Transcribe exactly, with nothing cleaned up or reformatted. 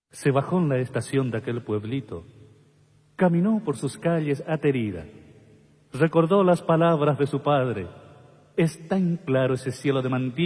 Se bajó en la estación de aquel pueblito, caminó por sus calles aterida, recordó las palabras de su padre. Es tan claro ese cielo de mantillas